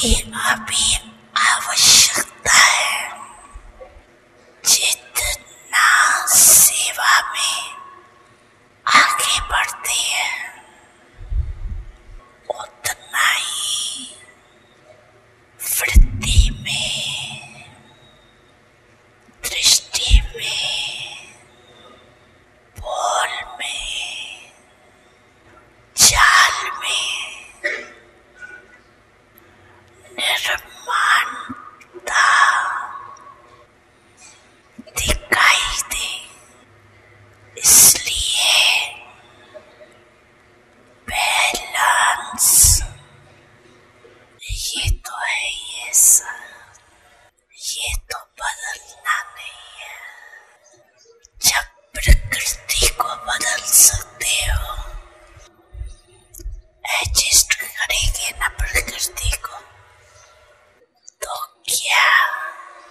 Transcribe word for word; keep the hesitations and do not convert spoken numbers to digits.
की अभी आवश्यकता है। जितना सेवा में आगे बढ़ती है उतना ही वृत्ति में, दृष्टि में, बोल में, चाल में निर्माणता दिखाई दे। इसलिए बैलेंस